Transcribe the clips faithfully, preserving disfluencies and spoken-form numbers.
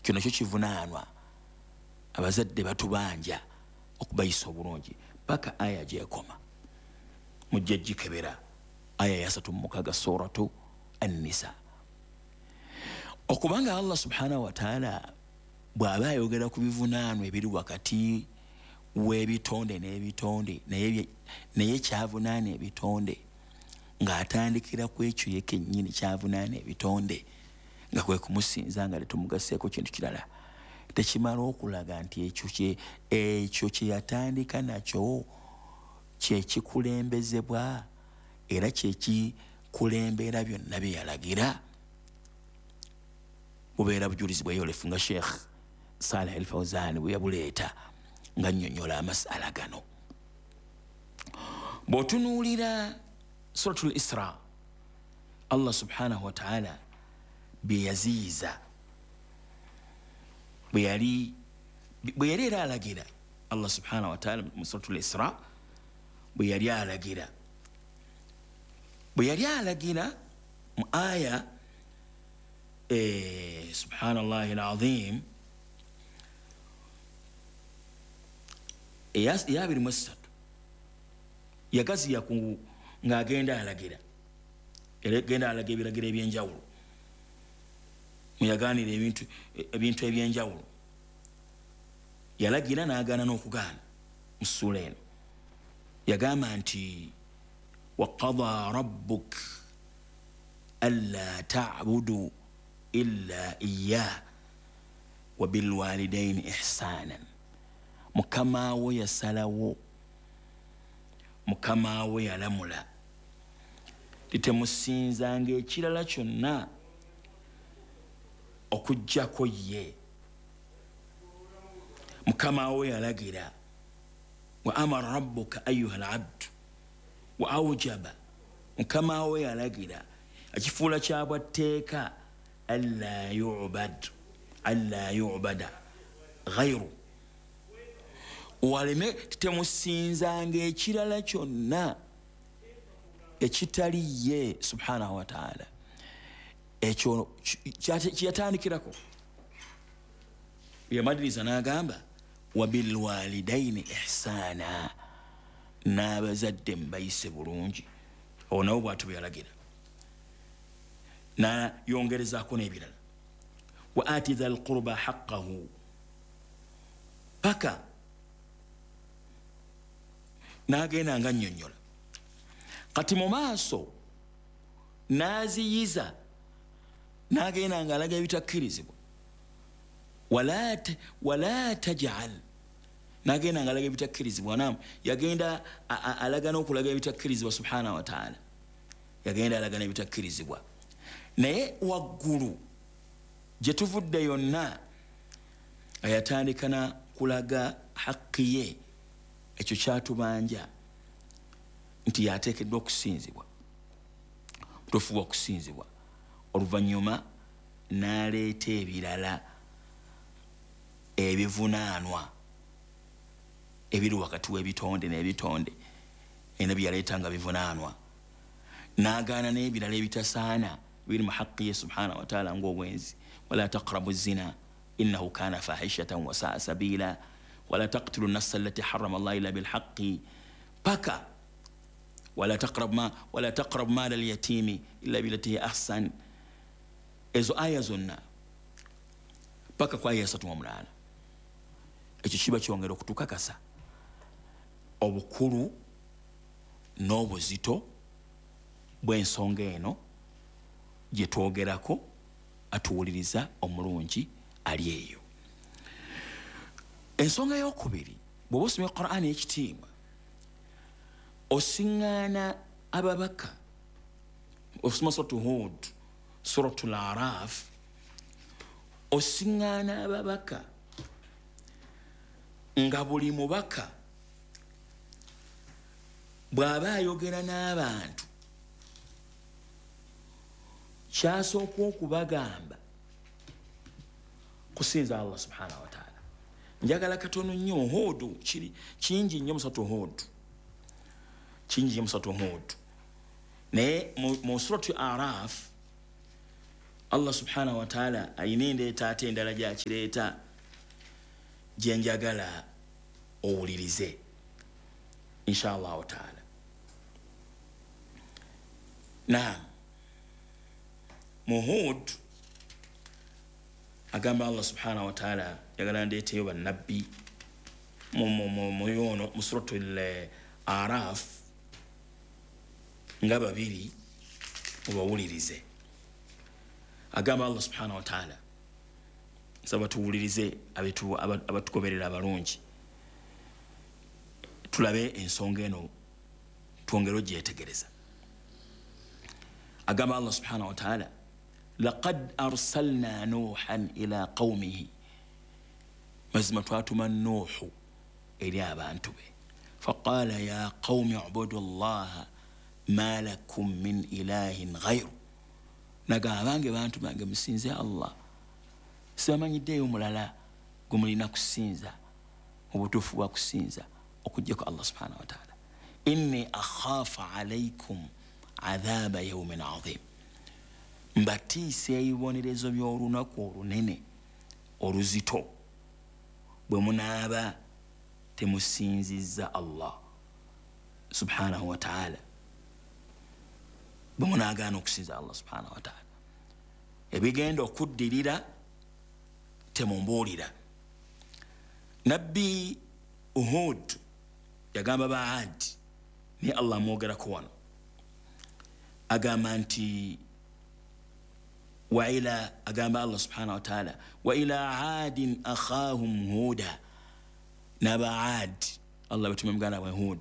kino kyo kivunaanwa abazadde batubanja okubayisa obulungi paka aya gyekoma mujje gikebera aya ya satu mukaga suratu an-nisa okubanga Allah subhanahu wa ta'ala bw'aba ayogera ku bivunaanwa ebiri wakati w'ebitonde n'ebitonde naye kyavunaana ebitonde ng'atandikira ku ekyo ye kennyini kyavunaana ebitonde nga kwe kumusinza nga tetumugaseeko kintu kirala tekimala okulaga nti ekyo ekyo kye yatandika nakyo kye kikulembezebwa era kye kikulembera byonna bye yalagira bubeera bujulizi bweyolefu nga Sheikh Saleh al-Fawzan bwe yabuleeta nga nnyonnyola amasala gano bw'otunuulira suratul Isra Allah subhanahu wa ta'ala bye yaziyiza bwe yali bwe yali era alagira Allah subhanahu wa ta'ala mu suratul Isra bwe yali alagira bwe yali alagira mu aya eh subhanallahi alazim eyas yabiri musatu yagazi yaku ngagenda alagira era genda alagira ebiragira ebyenjawulo muyaganira ebintu ebintu ebyenjawulo yalagira n'agaana n'okugaana mu ssuula eno yagamba nti waqada rabbuk alla ta'budu illa iyyah wa bilwalidaini ihsanan mukama wo yasalawo mukama wo yalamula titemusinzanga ekirala kyonna okujjako ye mukama wo yalagira wa amara rabbuka ayyuha al-abd wa awjaba mukama wo yalagira akifuula kyabwatteeka alla yu'bad alla yu'bada ghayru waleme titemusinzanga ekirala kyonna ekitali ye subhanahu wa ta'ala ekyo kyatandikirako yamadiriza n'agamba wabilwalidaini ihsana n'abazadde mbayise bulungi owo nawo bw'atu byalagira na yongerezaako n'ebirala wa ati dha alqurba haqqahu paka n'agenda nga nnyonnyola kati mu maaso n'aziyiza n'agenda nga alaga ebitakkirizibwa wala tajal n'agenda nga alaga ebitakkirizibwa nam yagenda alaga n'okulaga ebitakkirizibwa subhanahu wa ta'ala yagenda alaga n'ebitakkirizibwa naye waggulu gye tuvudde yonna ayatandika na kulaga haqqi ye ekyo kyatubanja nti yateekeddwa okusinzibwa mutuufu okusinzibwa oluvannyuma n'aleeta ebirala ebivunaanwa ebiri wakati w'ebitonde n'ebitonde era byaleeta nga bivunaanwa n'agaana n'ebirala ebitasaana biri mu haqqi ye subhanahu wa ta'ala ng'obwenzi wala taqrabu zina innahu kana fahishatan wa sa'a sabila ولا تقتلوا النفس التي حرم الله إلا بالحق بكى ولا تقرب ما ولا تقرب مال اليتيم إلا بالتي أحسن إذ آية زنا بكى kwa Yesu tumwamulana ekyo kiba kyongera okutukakasa obukulu n'obuzito bw'ensonga eno gye twogerako atuwuliriza omulungi ali eyo ensonga y'okubiri bw'oba osomye Qur'ani ekitiibwa osiŋŋaana ababaka osoma suratu Hud suratul Araf osiŋŋaana ababaka nga buli mubaka bw'aba ayogera n'abantu kyasooka okubagamba kusinza Allah subhanahu wa ta'ala njagala katono nnyo Hud kiri kingi nnyo musatu Hud kingi nnyo musatu Hud naye mu suratu Araf Allah subhanahu wa ta'ala ayinendeeta ate endala gyakireeta gye njagala owulirize inshallah ta'ala. Naam, mu Hud agamba Allah subhanahu wa ta'ala yagala ndeeteyo bannabbi mu yono mu suratul Araf nga babiri mubawulirize. Agamba Allah subhanahu wa ta'ala saba tuwulirize abatugoberera abalungi tulabe ensonga eno twongere ogyetegereza. Agamba Allah subhanahu wa ta'ala laqad arsalna nuhan ila qaumihi, mazima twatuma nuhu eri abantu be, faqala ya qaumi ubudu allaha ma lakum min ilahin ghayru, naga abange bantu bange musinze Allah, sibamanyiddeyo mulala gwe mulina kusinza mu butuufu bwa kusinza okujjako Allah subhanahu wa ta'ala. Inni akhafa alaykum adhaba yawmin adhim, mbatiisa ebibonerezo by'olunaku olunene oluzito bwe munaaba temusinzizza Allah subhanahu wa ta'ala, bwe munaagaana okusinza Allah subhanahu wa ta'ala. Ebigenda okuddirira temumbuulira. Nabbi Uhud yagamba ba Adi ni Allah mwogerako wano, agamba nti wa ila, agamba Allah subhanahu wa ta'ala wa ila adin akhahum huda, naba Adi Allah betume muganda wa Hud,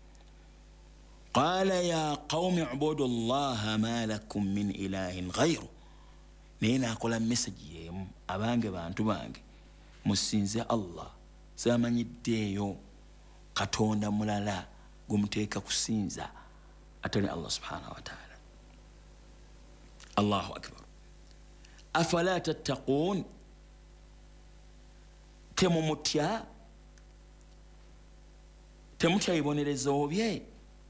qala ya qaumi ubudu allaha ma lakum min ilahin ghayru, naye naakola message yemu, abange bantu bange musinze Allah, samanyiddeeyo katonda mulala gumuteeka kusinza atali Allah subhanahu wa ta'ala. Allahu akbar. Afala tattaqun, temumutya, temutya bibonerezo bye,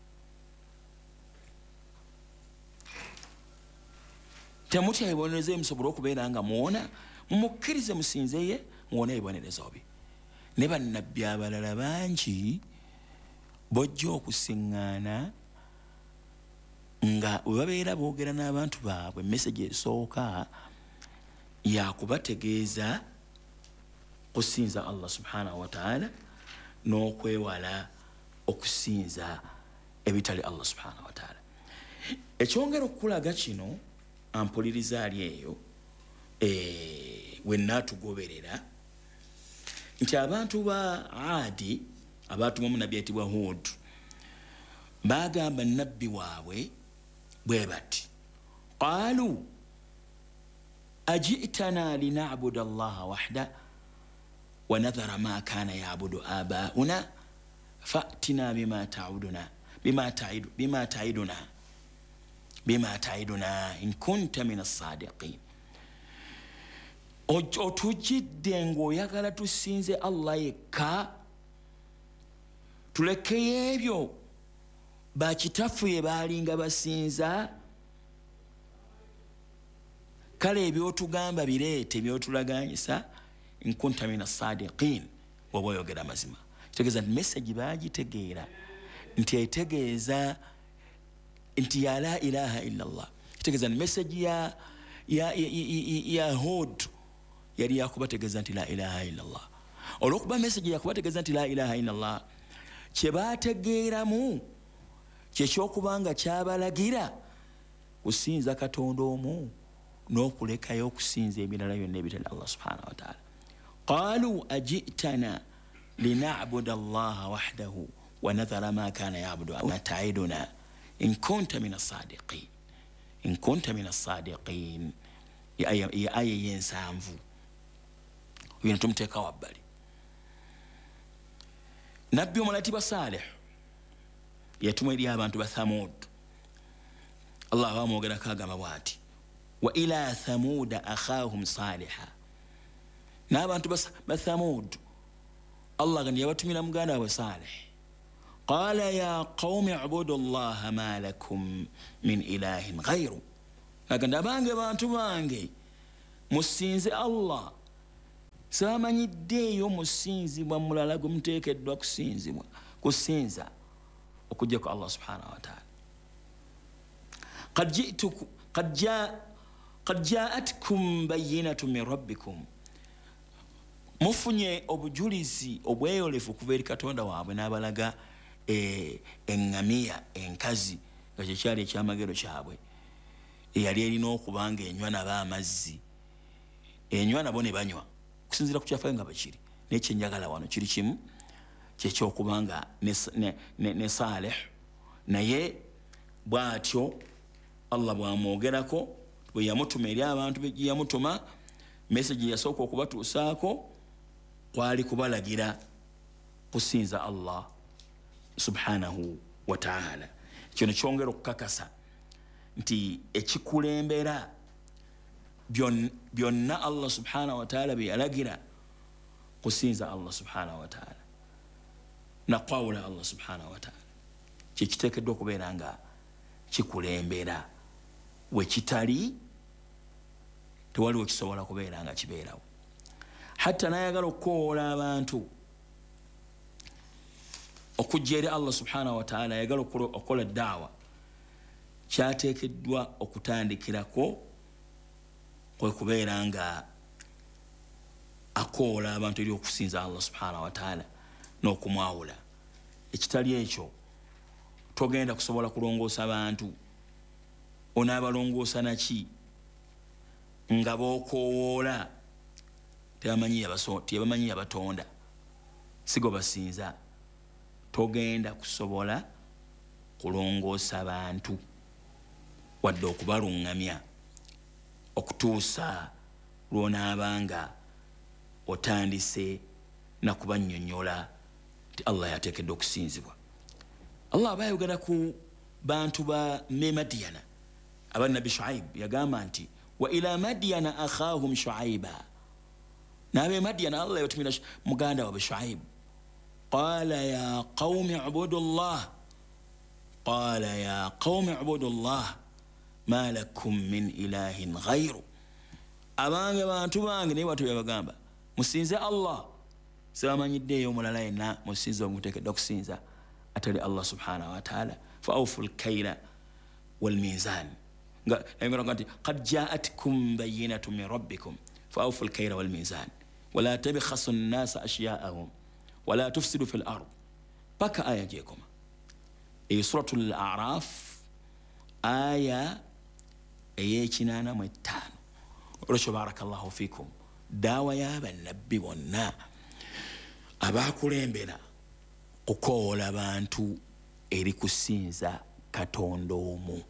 temutya bibonerezo musobole okubeera nga muwona, mumukkirize musinzeye muwona ebibonerezo bye. Ne bannabbi abalala bangi bojja okusiŋŋaana nga bwe babeera boogera n'abantu baabwe, message esooka yakubategeeza kusinza Allah subhanahu wa ta'ala n'okwewala okusinza ebitali Allah subhanahu wa ta'ala. Ekyongera okulaga kino ampuliriza ali eyo e, wenna tugoberera nti abantu ba Adi abatuma mu nabbi ayitibwa Hud bagamba nabbi waabwe bwe bati, qalu ajitana lina'budu allaha wahda wa nadhara ma kana ya'budu abauna fa'tina bima ta'uduna bima ta'idu bima ta'iduna bima ta'iduna in kunta min as-sadiqin. Otujidde ng'oyagala tusinze Allah yekka, tulekeyo ebyo bakitaffe baalinga basinza, kale ebyotugamba bireete byotulaganyisa, in kunta min as-sadiqin, bw'oba oyogera mazima. Kitegeeza nti message baagitegeera nti etegeeza nti ya la ilaha illa Allah. Kitegeeza nti message ya ya ya Hud yali yakubategeeza nti la ilaha illa Allah. Olwokuba message yakubategeeza nti la ilaha illa Allah, kye baategeeramu kyekyokubanga kyabalagira kusinza katonda omu n'okulekayo okusinza ebirala byonna ebitali Allah subhanahu wa ta'ala. Qalu ajitana lina'budu allaha wahdahu wa nadhara ma kana ya'budu ma ta'iduna in kunta min as-sadiqin, in kunta min as-sadiqin. Ya aya yensanvu bino tumuteeka wabbali. Nabbi omulati ba Salih yatumwa eri abantu ba Thamud, Allah bamwogerako agamba bw'ati, wa ila thamuda akhahum saliha, n'abantu ba Thamud Allah gandi yabatumira muganda wa Salih, qala ya qaumi ubudu allaha ma lakum min ilahin ghayru, naganda bange bantu bange musinze Allah samanyiddeeyo musinzibwa mulala gwe muteekeddwa kusinzibwa kusinza okujjako Allah subhanahu wa ta'ala. qad ji'tukum qad jaa qad jaa'atkum bayyinatun min rabbikum, mufunye obujulizi obweyolefu kuva eri Katonda waabwe n'abalaga eŋŋamiya enkazi nga kyekyali ekyamagero kyabwe eyali erina okuba nga enywa nabo amazzi, enywa nabo ne banywa okusinziira ku kyafaayo nga bakiri. Nekyenjagala wano kiri kimu kyekyokuba nga ne Saleh naye bw'atyo Allah bw'amwogerako bwe yamutuma eri abantu be gye yamutuma, message yasooka okubatuusaako kwali kubalagira kusinza Allah subhanahu wa ta'ala. Kino kyongera okukakasa nti ekikulembera byonna Allah subhanahu wa ta'ala bye yalagira kusinza Allah subhanahu wa ta'ala na kwawula Allah subhanahu wa ta'ala kyekiteekeddwa okubeera nga kikulembera. We kitali tewaliwo kisobola kubeera nga kibeerawo. Hatta n'ayagala okukoola abantu okujja eri Allah subhanahu wa ta'ala, ayagala okukola daawa, kyateekeddwa okutandikirako kwe kubeera nga akoola abantu eri okusinza Allah subhanahu wa ta'ala n'okumwawula. Ekitali ekyo togenda kusobola kulongoosa abantu. Onaabalongoosa naki nga b'okoowoola tebamanyi yabatonda sigo basinza. Togenda kusobola kulongoosa bantu wadde okubaluŋŋamya okutuusa lw'onaabanga otandise na kubannyonnyola nti Allah yateekeddwa okusinzibwa. Allah aba ayogera ku bantu ba Madiyana aba Nabi Shuaib, yagamba nti wa ila Madiyana akhahum Shuaiba, n'abe Madiyana Allah yatumira muganda waabwe Shuaib. qala ya qaumi ubudu Allah qala ya qaumi ubudu Allah ma lakum min ilahin ghayru, abange bantu bange naye bwatyo byabagamba musinze Allah sabamanyiddeeyo omulala yenna musinze omuteekeddwa kusinza atali Allah subhanahu wa ta'ala. fa awfu lkaila walmizan nga ayogera nti qad jaatkum bayyinatun min rabbikum fa awfu lkaila walmizan wala tabkhasu nnasa ashya'ahum wala tufsidu fi lard paka aya gyekoma. eyo suratul A'raf aya ey'ekinaana mu etaano. olwekyo barakallahu fikum, daawa y'abannabbi bonna abaakulembera kukoola abantu eri kusinza Katonda omu.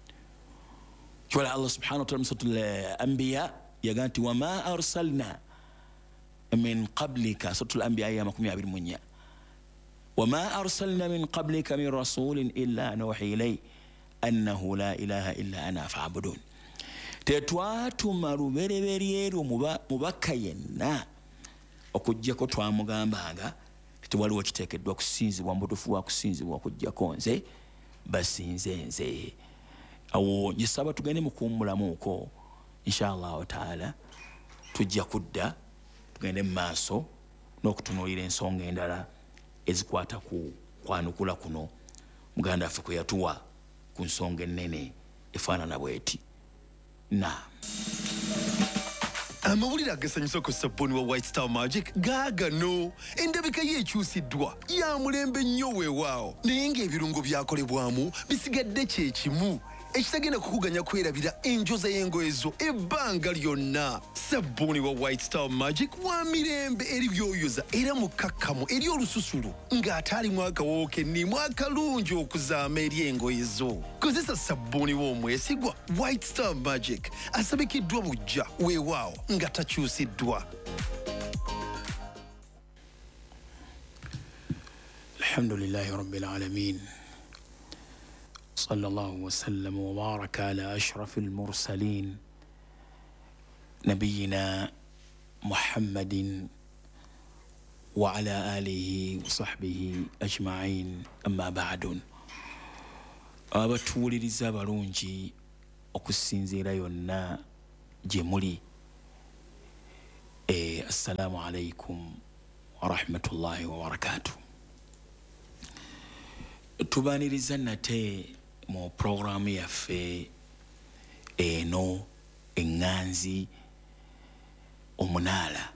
Kyola Allah subhanahu wa ta'ala mu suratul Anbiya yagaa nti wama arsalna min qablika, suratul Anbiya aya makumi abiri mu nnya, wama arsalna min qablika min rasulin illa nuhi ilayhi annahu la ilaha illa ana fa'budun. Tetwatuma lubereberye eryo mubaka yenna okujjako twamugambanga tewaliwo kiteekeddwa kusinzibwa mubutuufu wa kusinzibwa okujjako nze basinze nze. Awo njisaba tugende mu kuwummulamuuko inshallah taala, tujja kudda tugende mu maaso n'okutunuulira ensonga endala ezikwata ku kwanukula kuno muganda waffe kwe yatuwa ku nsonga ennene efaanana bweti. Naam. Amawulire agasanyusa ku sabbuuni wa White Star Magic gaagano. Endabika ye ekyusiddwa ya mulembe nnyo weewaawo, naye ng'ebirungo byakolebwamu bisigadde kye kimu ekitagenda kukuganya kwerabira enjoza y'engoye zo ebbanga lyonna. Sabbuuni wa White Star Magic wa mirembe eri byoyoza era mukakkamu eri olususulu ng'ate alimu akawoowo kennimu akalungi okuzaama eri engoye zo. Kozesa sabbuuni w'omwesigwa White Star Magic asabikiddwa bujja weewaawo nga takyusiddwa. Alhamdulillahi rabbil alamin. صلى الله وسلم وبارك على أشرف المرسلين نبينا محمد وعلى آله وصحبه أجمعين. أما بعد، abatuliriza balungi okusinziira yonna gye muli. E, assalamu alaikum warahmatullahi wabarakatuh. Tubaniriza nate mu programu yaffe eno eŋŋanzi omunaala.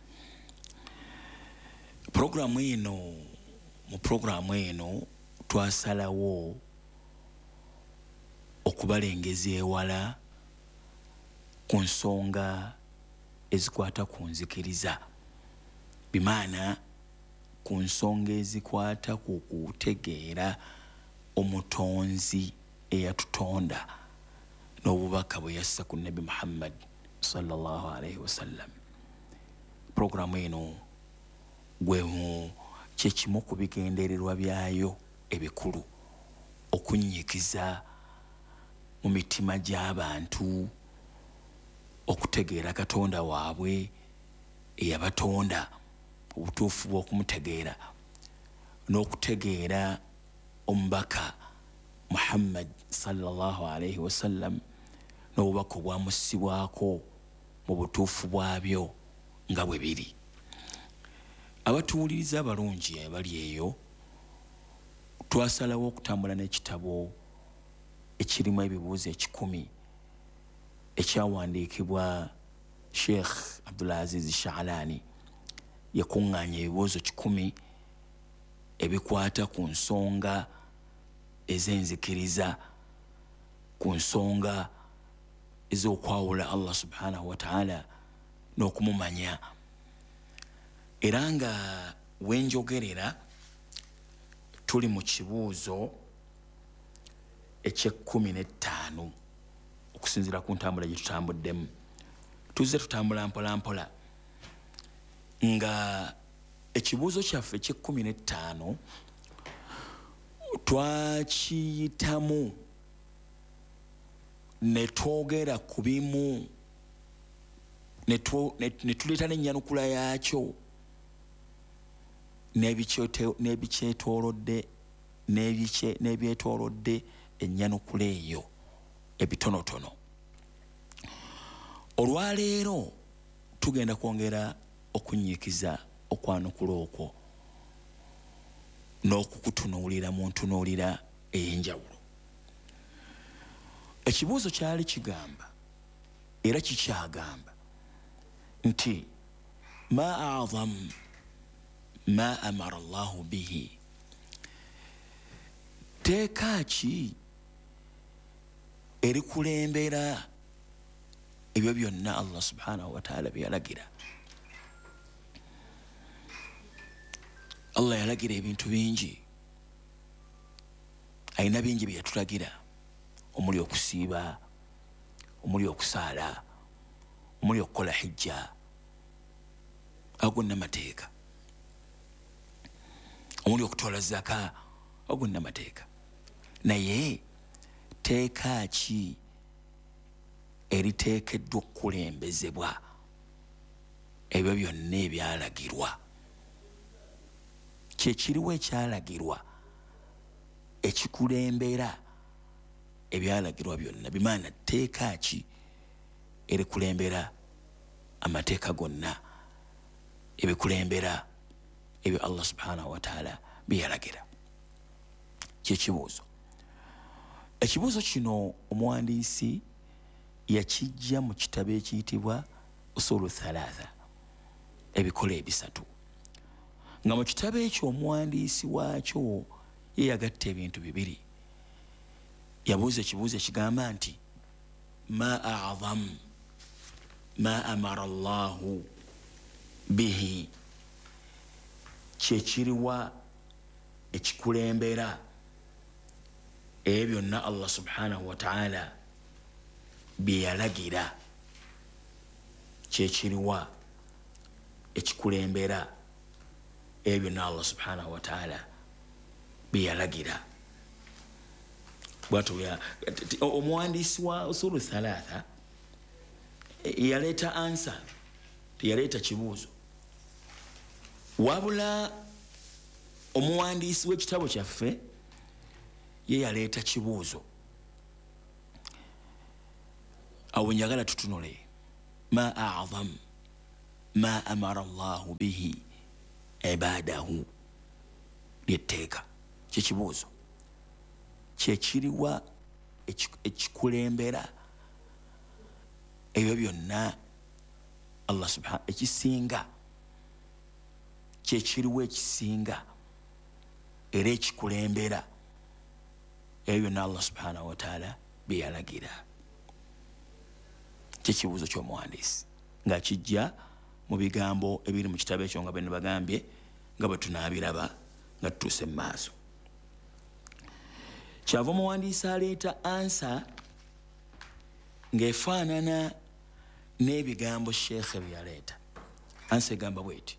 Programu eno mu programu eno twasalawo okubalengeza ewala ku nsonga ezikwata ku nzikiriza, bimaana ku nsonga ezikwata ku kutegeera omutonzi eyatutonda n'obubaka bwe yassa ku Nabi Muhammad sallallahu alaihi wasallam. Programu eno gwemu kyekimu ku bigendererwa byayo ebikulu, okunyikiza mu mitima gy'abantu okutegeera Katonda waabwe eyabatonda, obutuufu bw'okumutegeera, n'okutegeera omubaka Muhammad sallallahu alaihi wasallam n'obubaka obwamussibwako mu butuufu bwabyo nga bwe biri. Abatuwuliriza abalungi abali eyo, twasalawo okutambula n'ekitabo ekirimu ebibuuzo ekikumi ekyawandiikibwa Sheikh Abdulaziz Sha'alani. Yakuŋŋaanya ebibuuzo kikumi ebikwata ku nsonga ez'enzikiriza, ku nsonga ez'okwawula Allah subhanahu wa ta'ala n'okumumanya. Era nga wenjogerera tuli mu kibuuzo eky'ekkumi n'ettaano okusinziira ku ntambula gye tutambuddemu. Tuzze tutambula mpola mpola nga ekibuuzo kyaffe eky'ekkumi n'ettaano twakiyitamu ne twogera ku bimu ne tuleeta n'ennyanukula yaakyo n'ebikyetoolodde n'ebyetoolodde ennyanukula eyo ebitonotono. Olwaleero tugenda kwongera okunyikiza okwanukula okwo n'okukutunuulira mu ntunuulira ey'enjawulo. Ekibuuzo kyali kigamba era kikyagamba nti ma a'zam ma amara Allahu bihi, teeka ki erikulembera ebyo byonna Allah subhanahu wa ta'ala bye yalagira. Allah yalagira ebintu bingi, ayina bingi bye yatulagira, omuli okusiiba, omuli okusaala, omuli okukola hijja, ago n'amateeka, omuli okutoola zaka, ago n'amateeka. Naye teeka ki eriteekeddwa okukulembezebwa ebyo byonna ebyalagirwa? Kyekiriwo ekyalagirwa ekikulembera ebyalagirwa byonna, bimaana tteeka ki erikulembera amateeka gonna, ebikulembera ebyo Allah subhanahu wa ta'ala byeyalagira? Kyekibuuzo. Ekibuuzo kino omuwandiisi yakijja mu kitabo ekiyitibwa Usulu Thalatha, ebikola ebisatu, nga mu kitabo ekyo omuwandiisi waakyo ye yagatta ebintu bibiri. Yabuuza ekibuuzo ekigamba nti ma a'zam ma amara Allahu bihi, kyekiriwa ekikulembera ebyo byonna Allah subhanahu wa ta'ala bye yalagira? Kyekiriwa ekikulembera ebyo byonna Allah subhanahu wa ta'ala bye yalagira? Bwatu ya omuwandiisi wa Usulu Thalatha yaleeta ansa, teyaleeta kibuuzo, wabula omuwandiisi w'ekitabo kyaffe ye yaleeta kibuuzo. awo njagala tutunule ma a'zam ma amara Allahu bihi ibadahu lyetteeka kyekibuuzo kyekiriwa ekikulembera ebyo byonna Allah subhanahu ekisinga kyekiriwa ekisinga era ekikulembera ebyo byonna Allah subhanahu wa ta'ala byeyalagira kyekibuuzo ky'omuwandiisi nga kijja mu bigambo ebiri mu kitabo ekyo nga bwe bagambye nga bwe tunaabiraba nga tutuuse mu maaso kyava omuwandiisi aleeta ansa ng'efaanana n'ebigambo sheekhe byaleeta ansa egamba bweti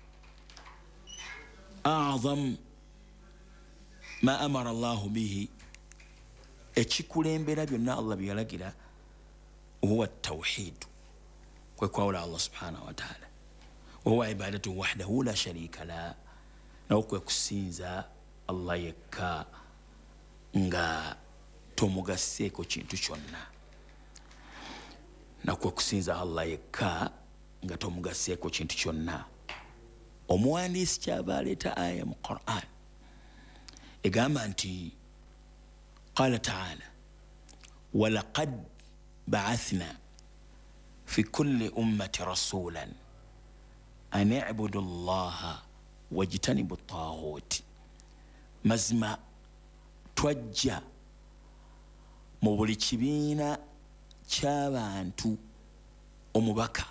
a'zam ma amara Allahu bihi ekikulembera byonna Allah byeyalagira huwa tawhidu kwe kwawula Allah subhanahu wa ta'ala wahuwa ibadatu wahdahu la sharika la nawo kwe kusinza Allah yekka nga tomugaseeko kintu kyonna nakwe kusinza Allah yekka nga tomugaseeko kintu kyonna omuwandiisi kyava aleeta aya mu Qur'an egamba nti qala ta'ala walaqad ba'athna fi kulli ummati rasulan an i'budu allaha wajtanibu at-taghut mazima twajja mu buli kibiina ky'abantu omubaka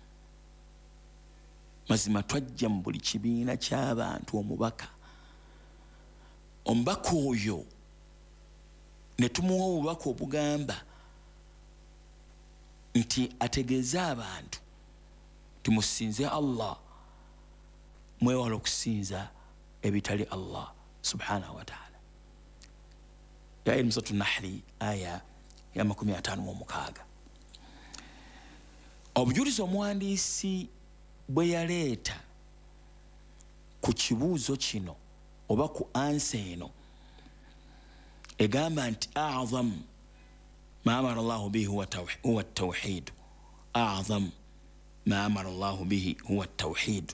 mazima twajja mu buli kibiina ky'abantu omubaka omubaka oyo ne tumuwa obubaka obugamba nti ategeeze abantu timusinze Allah mwewala okusinza ebitali Allah subhanahu wa ta'ala ya ilmu suratu Nahli aya ya makumi ataano mu mukaaga obujulizi omuwandiisi bwe yaleeta ku kibuuzo kino oba ku ansa eno egamba nti a'zam ma amara Allahu bihi huwa at-tawhid a'zam ma amara Allahu bihi huwa at-tawhid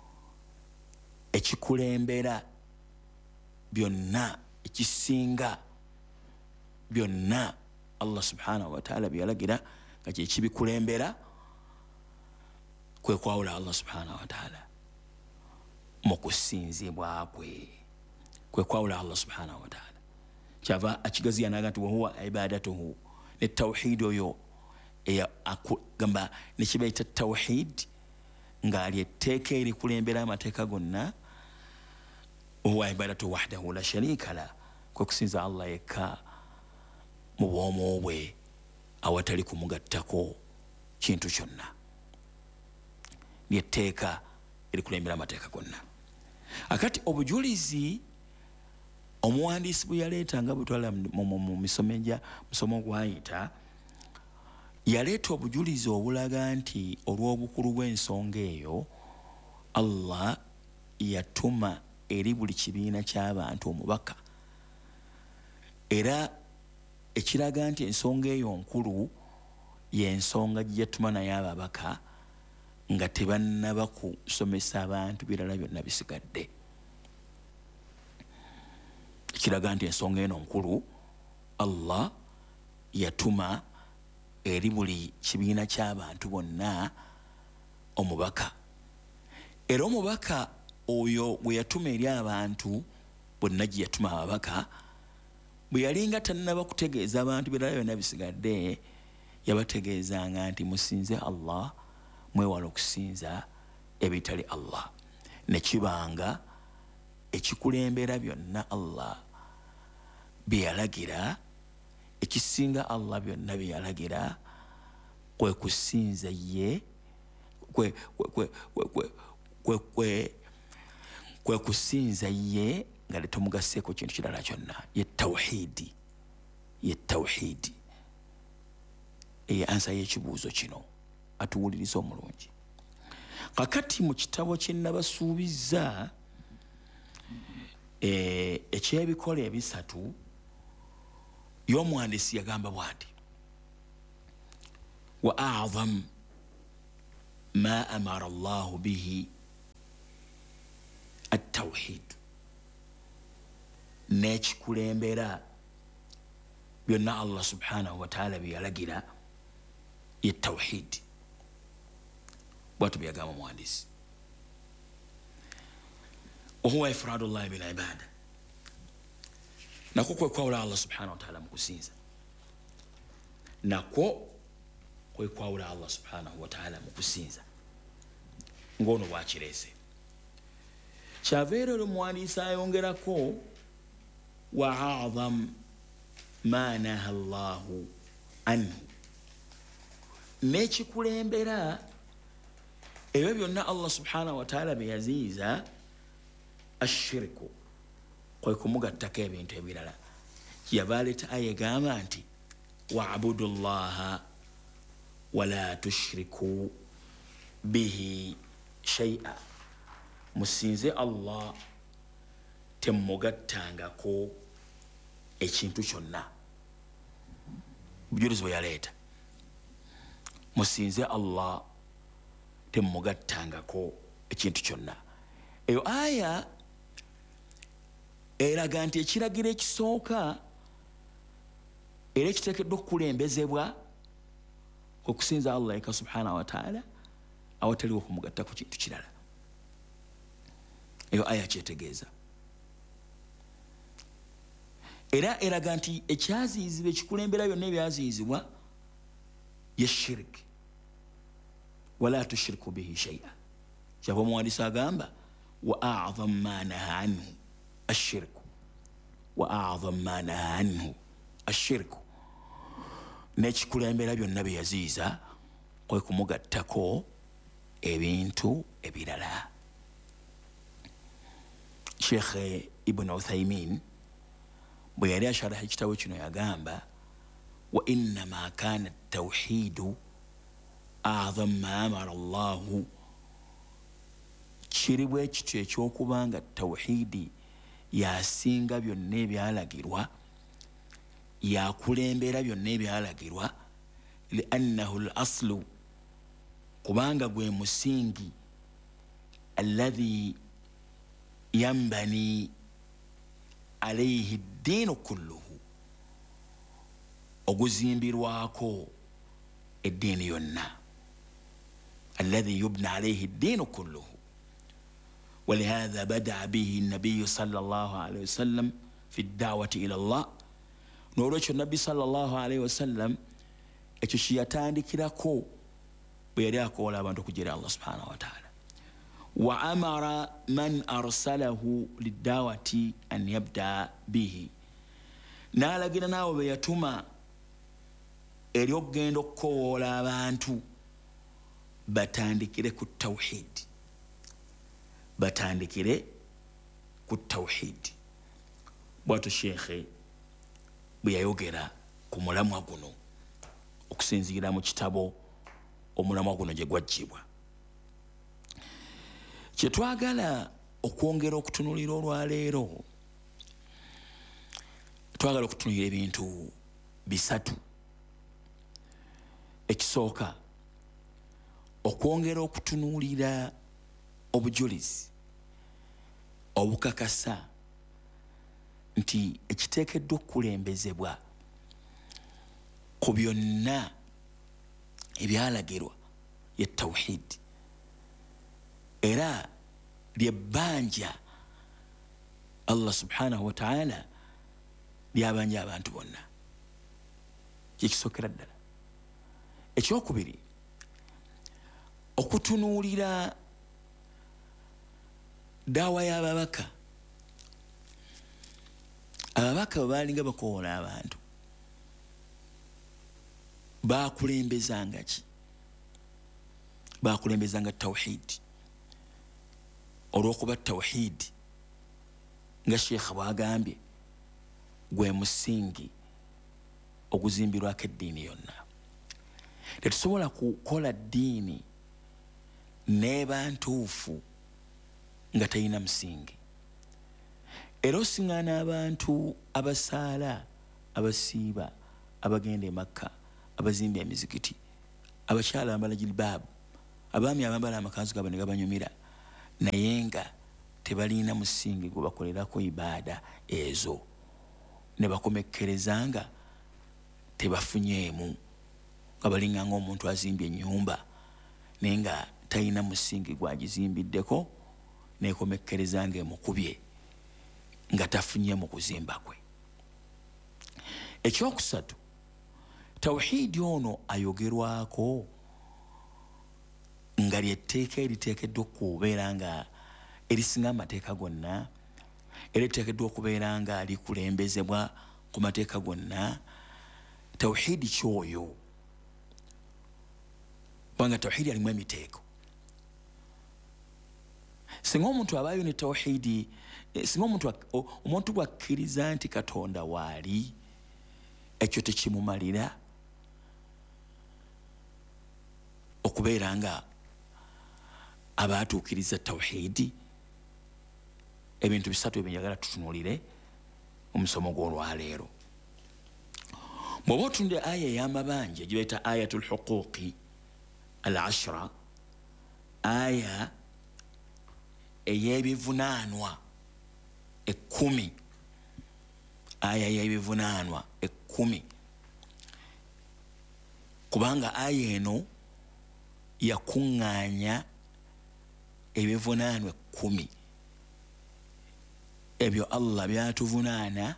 ekikulembera byonna ekisinga byonna Allah subhanahu wa ta'ala byalagira nga kyekibikulembera kwe kwawula Allah subhanahu wa ta'ala mu kusinzibwa kwe kwe kwawula Allah subhanahu wa ta'ala kyava akigaziya naga nti wahuwa ibadatuhu ne tawhid oyo eya akugamba ne kibayita tawhid nga alyetteeka erikulembera amateeka gonna huwa ibadatu wahdahu la sharika la kwe kusinza Allah yekka mu bwomu bwe awatali kumugattako kintu kyonna lyetteeka erikulembera amateeka gonna akati obujulizi omuwandiisi bwe yaleeta nga bwe twala mu misomo egya musomo gwayita yaleeta obujulizi obulaga nti olw'obukulu bw'ensonga eyo Allah yatuma eri buli kibiina ky'abantu omubaka era ekiraga nti ensonga eyo nkulu y'ensonga gye yatuma naye ababaka nga tebannaba kusomesa abantu birala byonna bisigadde ekiraga nti ensonga eno nkulu Allah yatuma eri buli kibiina ky'abantu bonna omubaka era omubaka oyo bwe yatuma eri abantu bonna gye yatuma ababaka bwe yalinga tannaba kutegeeza abantu birala byonna bisigadde yabategeezanga nti musinze Allah mwewala okusinza ebitali Allah nekibanga ekikulembera byonna Allah byeyalagira ekisinga Allah byonna byeyalagira kwe kusinza ye kwe kwe kwe kwe kwe kwe kusinza ye nga tumugaseeko kintu kirala kyonna ye tawhidi ye tawhidi eye ansa y'ekibuuzo kino atuwuliriza omulungi kakati mu kitabo kye nabasuubiza eh ekyebikola ebisatu y'omuwandiisi yagamba bw'ati wa a'zam ma amara Allahu bihi at-tawhid, n'ekikulembera byonna Allah subhanahu wa ta'ala bye yalagira ye tawhid. Bw'atyo byagamba omuwandiisi. Wahuwa ifradu llahi bil ibada, nakwo kwe kwawula Allah subhanahu wa ta'ala mu kusinza, nakwo kwe kwawula Allah subhanahu wa ta'ala mu kusinza ng'ono bw'akireese. Kyava era omuwandiisi ayongerako wa a'zam ma naha Allahu anhu, n'ekikulembera ebyo byonna Allah subhanahu wa ta'ala bye yaziyiza ashirku, kwe kumugattako ebintu ebirala. Kyeyava aleeta aya egamba nti wa'budu llaha wala tushriku bihi shay'a, musinze Allah temugattangako ekintu kyonna. Bujulizi bwe yaleeta, musinze Allah temugattangako ekintu kyonna. Eyo aya eraga nti ekiragiro ekisooka era ekiteekeddwa okukulembezebwa okusinza Allah eka subhanahu wa ta'ala awataliwo okumugattako kintu kirala. Eyo aya kyetegeeza. Era eraga nti ekyaziyizibwa, ekikulembera byonna ebyaziyizibwa ye shiriki, wala tushiriku bihi shay'a. Kyava omuwandiisi agamba wa a'zam ma naha anhu ashirku, wa a'zam ma naha anhu ashirku, n'ekikulembera byonna bye yaziyiza kwe kumugattako ebintu ebirala. Sheikh Ibn Uthaymin bwe yali asharaha ekitabo kino yagamba wa innama kana at-tawhidu a'zam ma amara Allahu, kiri bwe kityo ekyokubanga tawhidi yasinga byonna ebyalagirwa, yakulembera byonna ebyalagirwa, li'annahu al-aslu, kubanga gwe musingi alladhi yambani alayhi ad-diinu kulluhu, oguzimbirwako eddiini yonna, alladhi yubna alayhi ad-diinu kulluhu. ولهذا بدأ به النبي صلى الله عليه وسلم في الدعوة إلى الله. نوريش النبي صلى الله عليه وسلم اتشيطان كراكو بيرياكو ولا بانتو كجيري الله سبحانه وتعالى. وأمر من أرسله للدعوة أن يبدأ به. نالا جينا ناو بيتوما إريوك جيندو كولا بانتو batandikire ku tawhid, batandikire ku tawhid. Bw'atyo Sheikh bwe yayogera ku mulamwa guno okusinziira mu kitabo omulamwa guno gye gwajjibwa. Kye twagala okwongera okutunulira olwaleero, twagala okutunulira ebintu bisatu. Ekisooka, okwongera okutunuulira obujulizi obukakasa nti ekiteekeddwa okukulembezebwa ku byonna ebyalagirwa ye tawhid, era lyebbanja Allah subhanahu wa ta'ala lyabanja abantu bonna. Kyekisookera ddala. Ekyokubiri, okutunuulira daawa y'ababaka. Ababaka bwe baalinga bakoola abantu baakulembezanga ki? Baakulembezanga tawhid. Olw'okuba tawhid nga Sheikh bw'agambye gwe musingi oguzimbirwako eddiini yonna. Tetusobola kukola ddiini n'eba ntuufu nga talina musingi. Era osiŋŋaana abantu abasaala, abasiiba, abagenda e Makka, abazimba emizikiti, abakyala bambala jilbaabu, abaami abambala amakanzu gabo ne gabanyumira, naye nga tebalina musingi gwe bakolerako ibaada ezo, ne bakomekkereza nga tebafunyeemu, nga balinga ng'omuntu azimbye ennyumba naye nga talina musingi gwagizimbiddeko, nekomekkereza nga emukubye nga tafunye mu kuzimba kwe. Ekyokusatu, tawhiidi ono ayogerwako nga lyetteeka eriteekeddwa okubeera nga erisinga amateeka gonna, era liteekeddwa okubeera nga likulembezebwa ku mateeka gonna. Tawhiidi kyoyo, kubanga tawhiidi alimu emiteeko. Singa omuntu abaayo ne tawhiidi, singa omuntu omuntu bwakkiriza nti Katonda waali, ekyo tekimumalira okubeera nga abaatuukiriza tawhiidi. Ebintu bisatu ebyenjagala tutunuulire omusomo gw'olwaleero. Bw'oba otunde aya ey'amabanja gye bayita ayatul huquuqi al ashra, aya ey'ebivunaanwa ekkumi, aya ey'ebivunaanwa ekkumi, kubanga aya eno yakuŋŋaanya ebivunaanwa ekkumi. Ebyo Allah byatuvunaana,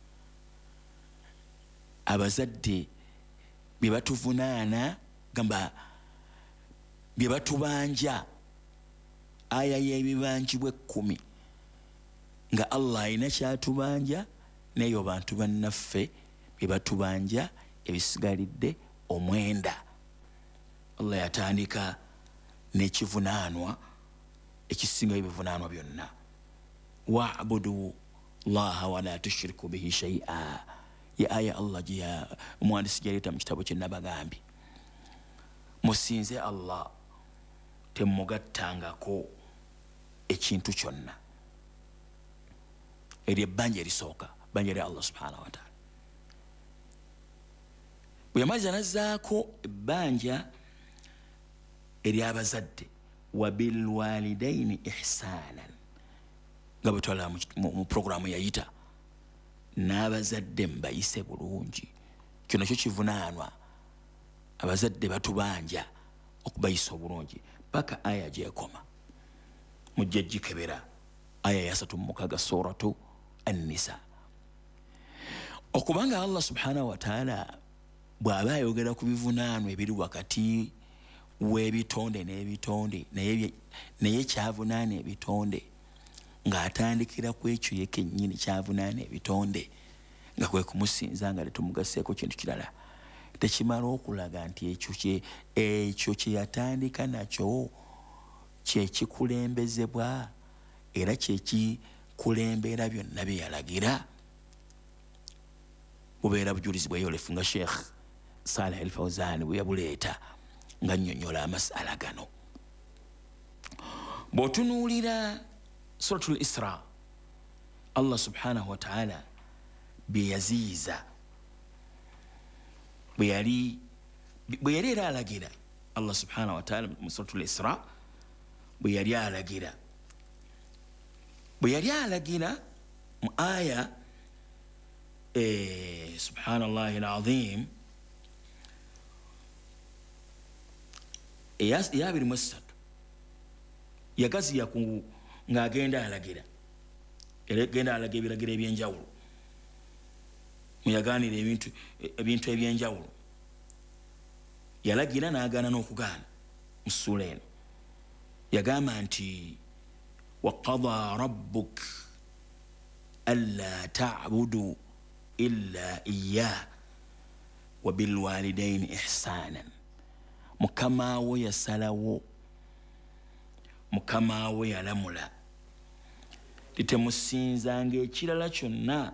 abazadde bye batuvunaana, gamba bye batubanja, aya y'ebibanjibwa ekkumi, nga Allah alina kyatubanja, neyo bantu bannaffe bye batubanja ebisigalidde omwenda. Allah yatandika n'ekivunaanwa ekisinga ebivunaanwa byonna, wa'budu llaha wala tushriku bihi shay'a. Ye aya Allah gye omwandisi gyaleeta mu kitabo kye Nabagambye, musinze Allah temugattangako ekintu kyonna. Eryo ebbanja erisooka, bbanja lya Allah subhanahu wa ta'ala. Bwe yamaliza nazzaako ebbanja ery'abazadde, wa bilwalidaini ihsanan, nga bwe twalaba mu programu yayita, n'abazadde mbayise bulungi. Kino kyo kivunaanwa, abazadde batubanja okubayisa obulungi, paka aya gyekoma. Mujja gikebera aya ya asatu mu mukaaga suratu An-Nisa. Okubanga Allah subhanahu wa ta'ala bw'aba ayogera ku bivunaanwa ebiri wakati w'ebitonde n'ebitonde, naye kyavunaana ebitonde ng'atandikira ku ekyo ye kennyini kyavunaana ebitonde, nga kwe kumusinza nga tetumugaseeko kintu kirala, tekimala okulaga nti ekyo kye ekyo kye yatandika nakyo kye kikulembezebwa era kye kikulembera byonna bye yalagira. Bubeera bujulizi bweyolefu nga Sheikh Saleh El Fawzan bwe yabuleeta nga nnyonnyola amasala gano. Bw'otunuulira Suratul Isra, Allah subhanahu wa ta'ala bye yaziiza, bwe yali bwe yali era alagira, Allah subhanahu wa ta'ala mu Suratul Isra bwe yali alagira, bwe yali alagira mu aya eh, subhanallahi al-azim eya abiri mu esatu, yagaziya ku ng'agenda alagira, era genda alaga ebiragiro ebyenjawulo, muyagaanira ebintu ebintu ebyenjawulo. Yalagira n'agaana n'okugaana mu ssuula eno. Yagamba nti wa qadaa rabbuk alla ta'budu illa iyyah wa bilwalidaini ihsanan. Mukama wo yasalawo, mukama wo yalamula temusinzanga ekirala kyonna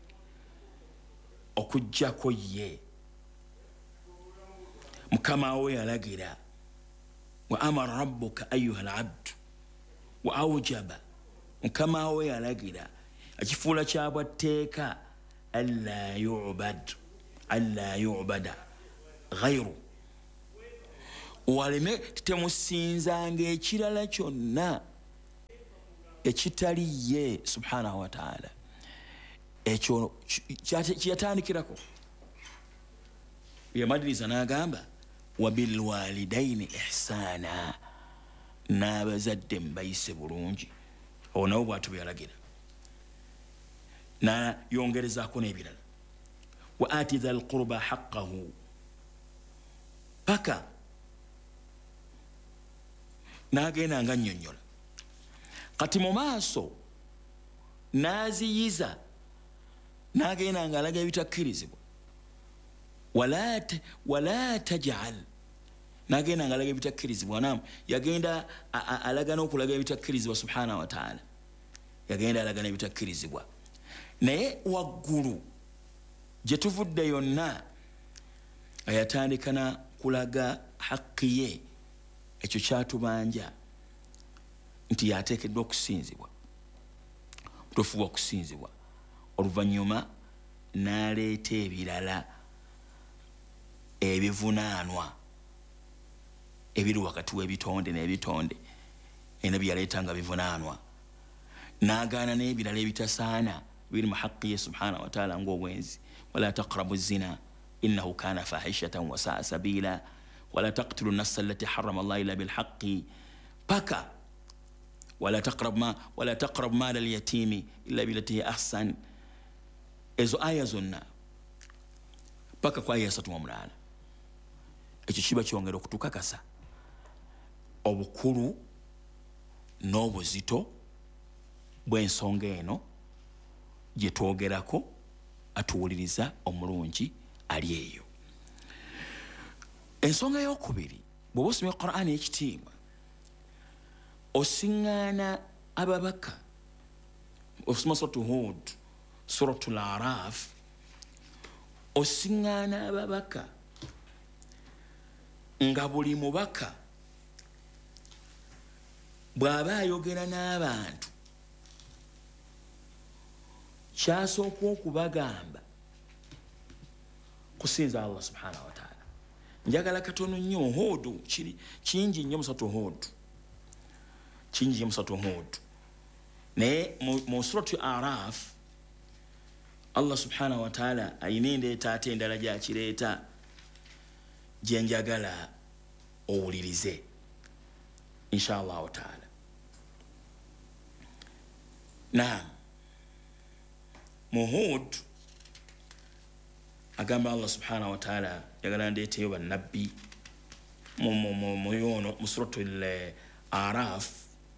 okuggyako ye. Mukama wo yalagira, wa amara rabbuka ayyuha al-abdu wa awjaba, mukama wo yalagira akifuula kyabwatteeka alla yu'bad alla yu'bada ghayru, waleme temusinzanga ekirala kyonna ekitali ye subhanahu wa ta'ala. Ekyo kiyatandikirako yamadiriza n'agamba wabilwalidaini ihsana, n'abazadde mbayise bulungi. Awo nabo bw'atyo byalagira, nayongerezaako n'ebirala wa ati dhal qurba haqqahu, paka n'agenda nga nnyonnyola. Kati mu maaso n'aziyiza n'agenda nga alaga ebitakkirizibwa. wala wala tajal, n'agenda nga alaga ebitakkirizibwa. Naam, yagenda alaga n'okulaga ebitakkirizibwa subhanahu wa ta'ala, yagenda alaga n'ebitakkirizibwa. Naye waggulu gye tuvudde yonna ayatandika na kulaga haqqi ye, ekyo kyatubanja nti yateekeddwa okusinzibwa, mutuufu wa kusinzibwa. Oluvannyuma n'aleeta ebirala ebivunaanwa ebiri wakati w'ebitonde n'ebitonde, era bye yaleetanga bivunaanwa. N'agaana n'ebirala ebitasaana biri mu haqqi ye subhanahu wa ta'ala ng'obwenzi. wala taqrabu zina innahu kana fahishatan wa sa'a sabila wala taqtulu nafsa allati harrama Allah illa bilhaqqi, paka wala taqrab ma wala taqrab mal al-yatimi illa billati hi ahsan. Ezo aya zonna paka kwa aya esatu mu mulala. Ekyo kiba kyongera okutukakasa obukulu n'obuzito bw'ensonga eno gye twogerako atuwuliriza omulungi ali eyo. Ensonga y'okubiri, bw'oba osomye Qur'ani ekitiibwa osiŋŋaana ababaka. Osoma suratu Hud, suratu Al-Araf, osiŋŋaana ababaka nga buli mubaka bw'aba ayogera n'abantu kyasooka okubagamba kusinza Allah subhanahu wa ta'ala. Njagala katono nnyo Hud, kiri kingi nnyo musatu Hud, kingi nnyo musatu Hud. Naye mu suratu Araf Allah subhanahu wa ta'ala ayina endeeta ate endala gyakireeta gye njagala owulirize inshallah ta'ala. Naam, mu Hud agamba Allah subhanahu wa ta'ala yagala ndeeteyo bannabbi mu yono mu suratu Al-Araf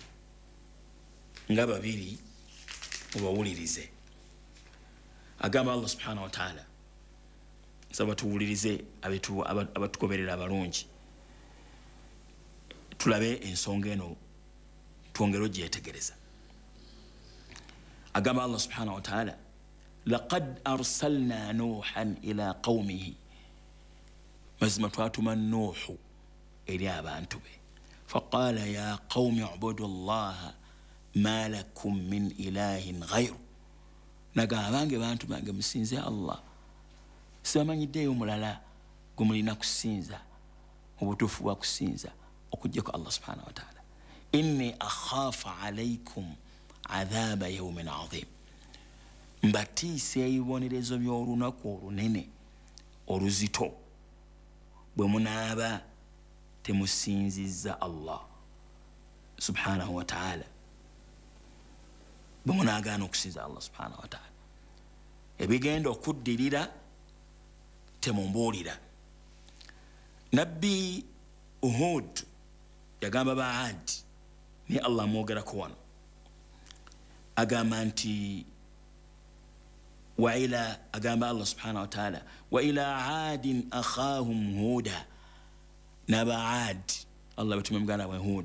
nga babiri mubawulirize. Agamba Allah subhanahu wa ta'ala saba tuwulirize abatugoberera abalungi, tulabe ensonga eno twongere ogyetegereza. Agamba Allah subhanahu wa ta'ala laqad arsalna nuhan ila qawmihi, mazima twatuma Nuhu eri abantu be. Faqala ya qawmi ubudu allaha ma lakum min ilahin ghayru, naga bange bantu bange musinze Allah, sibamanyiddeyo mulala gwe mulina kusinza obutuufu bwa kusinza okujjako Allah subhanahu wa ta'ala. Inni akhafu alaykum adhaba yawmin adhim, mbatiisa ebibonerezo by'olunaku olunene oluzito bwe munaaba temusinzizza Allah subhanahu wa ta'ala, bwe munaagaana okusinza Allah subhanahu wa ta'ala. Ebigenda okuddirira temumbuulira. Nabbi Uhud yagamba Baadi ni Allah amwogerako wano, agamba nti wa ila, agamba Allah subhanahu wa ta'ala wa ila aadin akhahum huda, naba Aad Allah betume muganda wa Hud.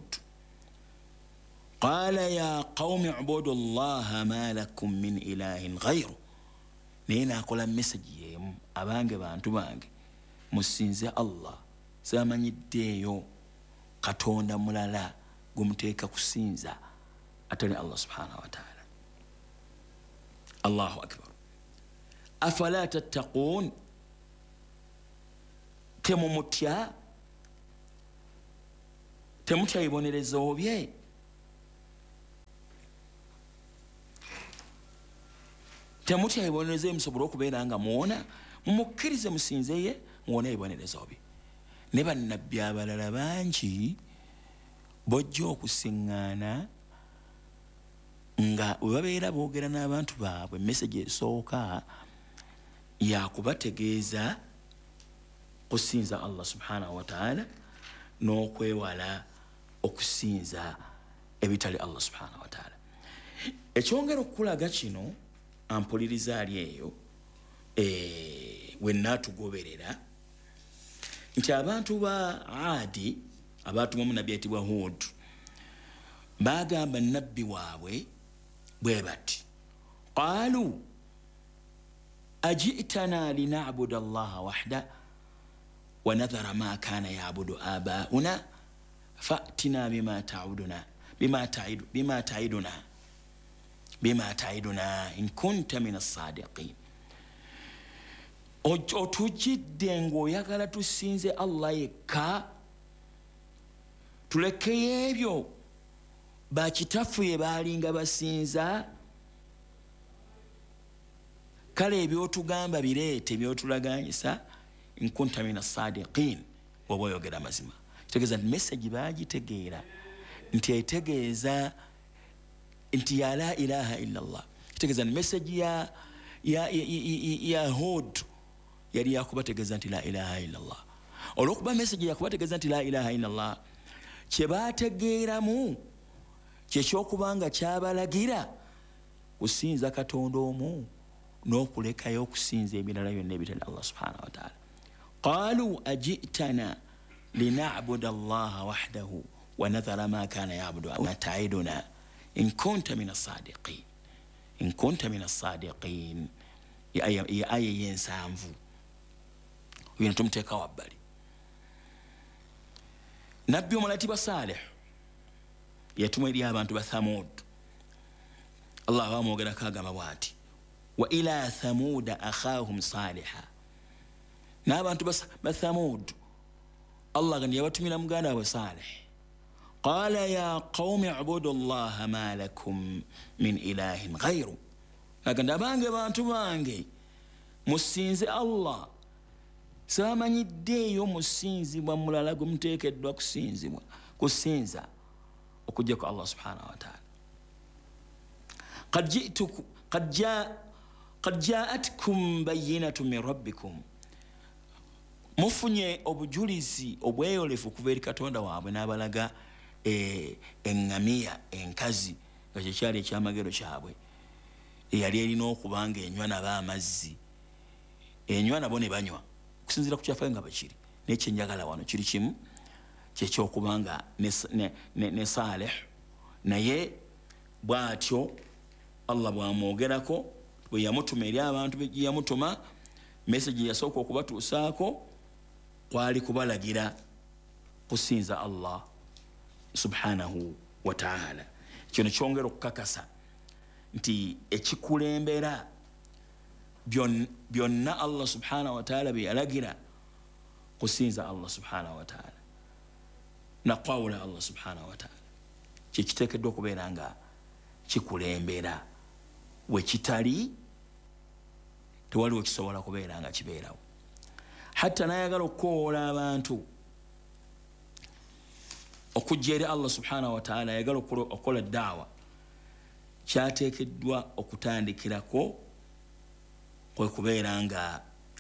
Qala ya qawmi ubudu allaha ma lakum min ilahin ghayru, naye naakola message yemu, abange bantu bange musinze Allah, samanyiddeeyo katonda mulala gumuteeka kusinza atali Allah subhanahu wa ta'ala. Allahu akbar. Afala tattaqun, temumutya, temutya bibonerezo bye. Temutya bibonerezo musobola okubeera nga muwona, mumukkirize musinzeye muwona ebibonerezo bye. Ne bannabbi abalala bangi bojja okusiŋŋaana nga bwe babeera boogera n'abantu baabwe message esooka yakubategeeza kusinza Allah subhanahu wa ta'ala n'okwewala okusinza ebitali Allah subhanahu wa ta'ala. Ekyongera okulaga kino ampuliriza ali eyo e, wenna tugoberera nti abantu ba Adi abatumwa mu nabbi ayitibwa Hud bagamba nabbi waabwe bwe bati qalu ajitana lina'budu allaha wahda wa nadhara ma kana ya'budu abauna fa'tina bima ta'uduna bima ta'idu bima ta'iduna bima ta'iduna in kunta min as-sadiqin. Otujidde ng'oyagala tusinze Allah yekka, tulekeyo ebyo bakitaffe baalinga basinza, kale ebyotugamba bireete byotulaganyisa in kunta min as-sadiqin, bw'oba oyogera mazima. Kitegeeza nti message baagitegeera nti etegeeza nti ya la ilaha illa Allah. Kitegeeza nti message ya ya ya Hud yali yakubategeeza nti la ilaha illa Allah. Olwokuba message yakubategeeza nti la ilaha illa Allah, kye baategeeramu kyekyokubanga kyabalagira kusinza Katonda omu n'okulekayo okusinza ebirala byonna ebitali Allah subhanahu wa ta'ala. Qalu ajitana lina'budu allaha wahdahu wa nadhara ma kana ya'budu ta'iduna in kunta min as-sadiqin in kunta min as-sadiqin. ya aya yensanvu bintu muteka wabbali. Nabbi omulatiba Salih yatumwa eri abantu ba Thamud. Allah bamwogera kagamba bwati wa ila thamuda akhahum saliha. N'abantu ba Thamud Allah gandi yabatumira muganda wa Salih. Qala ya qaumi ubudu allaha ma lakum min ilahin ghayru. Aganda bange bantu bange musinze Allah, samanyiddeeyo musinzibwa mulala gwe muteekeddwa kusinzibwa kusinza okujja ku Allah subhanahu wa ta'ala. qad ji'tukum qad jaa qad ja'atkum bayyinatun min rabbikum. Mufunye obujulizi obweyolefu kuva eri Katonda waabwe n'abalaga e, eŋŋamiya enkazi nga kyekyali ekyamagero kyabwe eyali erina okubanga enywa nabo amazzi, enywa nabo ne banywa okusinziira ku kyafayo nga bakiri. Nekyenjagala wano kiri kimu kyekyokubanga ne, ne, ne, ne Salih naye bw'atyo Allah bw'amwogerako bwe yamutuma eri abantu be yamutuma message yasooka okubatuusaako kwali kubalagira kusinza Allah subhanahu wa ta'ala. Kino kyongera okukakasa nti ekikulembera byonna Allah subhanahu wa ta'ala bye yalagira kusinza Allah subhanahu wa ta'ala na kwawula Allah subhanahu wa ta'ala, kyekiteekeddwa okubeera nga kikulembera. We kitali tewaliwo kisobola kubeera nga kibeerawo. Hatta nayagala okukoowoola abantu okujja eri Allah subhanahu wa ta'ala, yagala okukola daawa, kyateekeddwa okutandikirako kwe kubeera nga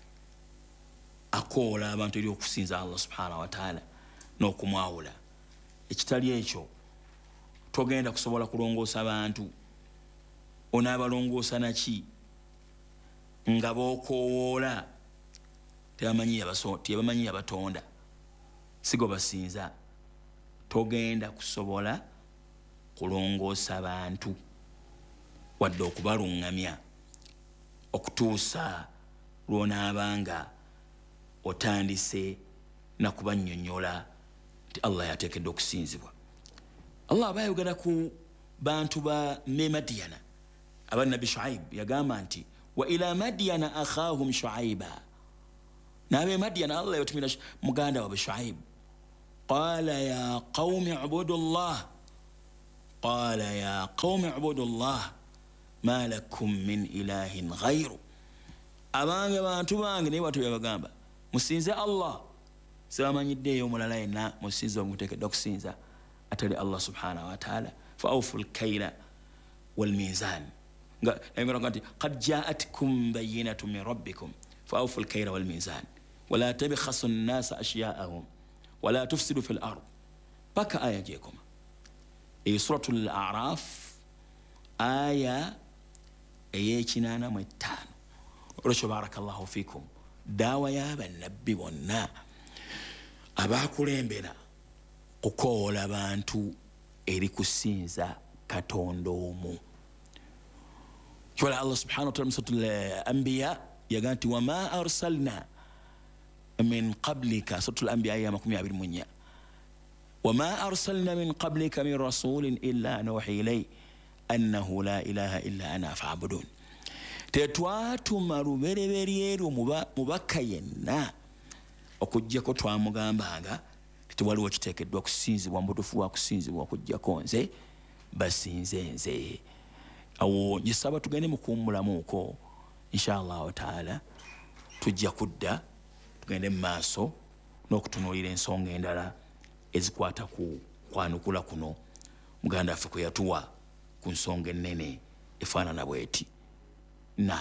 akoola abantu eri okusinza Allah subhanahu wa ta'ala n'okumwawula. Ekitali ekyo togenda kusobola kulongoosa abantu. Onaabalongoosa naki nga bookoowoola tebamanyi yabatonda sigo basinza? Togenda kusobola kulongoosa bantu wadde okubaluŋŋamya okutuusa lw'onaabanga otandise na kubannyonnyola nti Allah yateekeddwa okusinzibwa. Allah aba ayogera ku bantu ba Madiyana aba Nabi Shuaib, yagamba nti wa ila Madiyana akhahum Shuaiba. N'abe Madiyana Allah yatumira muganda waabwe Shuaib. قال يا قوم اعبدوا الله قال يا قوم اعبدوا الله ما لكم من إله غيره abange bantu bange naye bwatyo byabagamba musinze Allah sebamanyiddeeyo omulala yenna musinze omuteekeddwa okusinza atali Allah subhanahu wa ta'ala fa awfu lkaila walmizan nga nti qad jaatkum bayinatu min rabbikum fa awfu lkaila walmizan wala tabkhasu nnasa ashyaahum wala tufsidu fi lard paka aya jekoma eyo suratul a'raf aya ey'ekinaana mu ttaano olwekyo barakallahu fikum daawa y'abannabbi bonna abaakulembera kukoola abantu eri kusinza katonda omu kyala Allah subhanahu wa ta'ala suratul anbiya yaga nti wama arsalna min qablika suratul anbiya ya makumi abiri mu nnya wama arsalna min qablika min rasulin illa nuhi ilay annahu la ilaha illa ana fa'budun tetwatuma lubereberye lwo mubaka yenna okujjako twamugambanga tewaliwo kiteekeddwa kusinzibwa mubutufu wa kusinzibwa okujjako nze basinze nze awo njisaba tugende mu kuwummulamuuko inshallah taala tujja kudda tugende mu maaso n'okutunuulira ensonga endala ezikwata ku kwanukula kuno muganda waffe kwe yatuwa ku nsonga ennene efaanana bweti na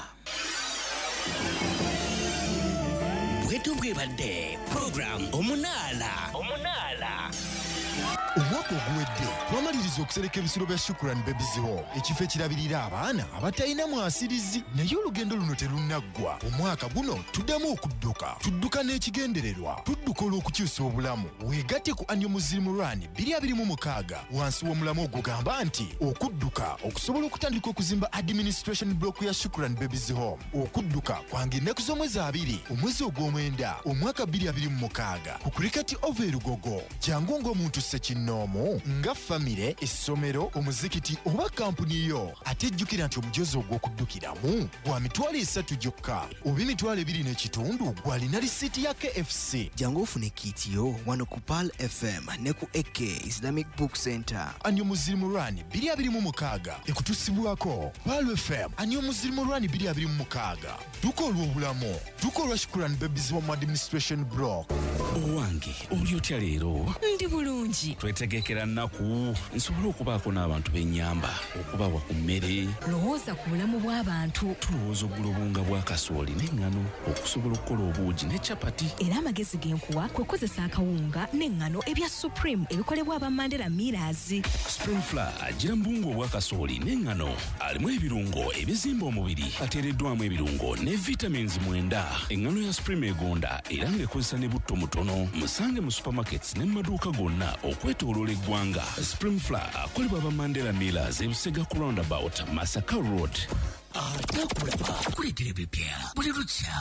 bwetu bwebadde program omunaala omunaala omwaka oguwedde twamaliriza okusereka ebisiro bya Shukrani Babies Home ekifo ekirabirira abaana abatalina mwasirizi naye olugendo luno terunaggwa omwaka guno tuddamu okudduka tudduka n'ekigendererwa tudduka olw'okukyusa obulamu weegatte ku Annual Muslim Run bbiri abiri mu mukaaga wansi w'omulamu ogugamba nti okudduka okusobola okutandika okuzimba administration block ya Shukrani Babies Home okudduka kwange ennaku z'omwezi abiri omwezi ogw'omwenda omwaka bbiri abiri mu mukaaga ku Cricket Over Lugogo jangu ng'omuntu ssekinoomu nga famire essomero omuzikiti oba kampuni yo ate jjukira nti omujozi ogw'okuddukiramu gwa mitwalo esatu gyokka oba emitwalo ebiri n'ekitundu gwalina lisiiti ya K F C jangu ofune kiitiyo wano ku Pearl F M ne ku A K Islamic Book Center. Annual Muslim Run bbiri abiri mu mukaaga ekutusibwako Pearl F M Annual Muslim Run bbiri abiri mu mukaaga duka olw'obulamu duka olwa Shukrani Babies Home Administration Block. owange oli otya leero? Ndi bulungi. Twetegekera nnaku nsobola okubaako n'abantu b'ennyamba okubawa ku mmere. Lowooza ku bulamu bw'abantu. Tulowooza oggula obunga bwa kasooli n'eŋŋano okusobola okukola obuugi ne capati. Era amagezi genkuwa kwe kukozesa akawunga n'eŋŋano ebya Supreme ebikolebwa aba Mandela Millers. Spring Flour agira mbungu obwa kasooli n'eŋŋano alimu ebirungo ebizimba omubiri ateereddwamu ebirungo ne vitamins mwenda. Eŋŋano ya Supreme egonda era ng'ekozesa ne butto mutono. Musange mu supermarkets ne mu maduuka gonna okwetooloola eggwanga. Spring Flour akolebwa aba Mandela Millers e Busega ku roundabout Masaka Road. Atakulaba kuleetera ebipya buli lukya